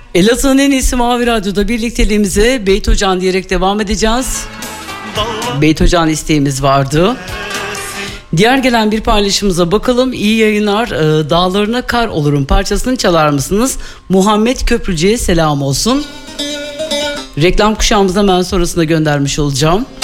Elazığ'ın en iyisi Mavi Radyo'da birlikteliğimize Beyt Hocam diyerek devam edeceğiz. Beyt Hocam isteğimiz vardı. Diğer gelen bir paylaşımıza bakalım. İyi yayınlar. Dağlarına kar olurum parçasını çalar mısınız? Muhammed Köprücü'ye selam olsun. Reklam kuşağımıza hemen sonrasında göndermiş olacağım.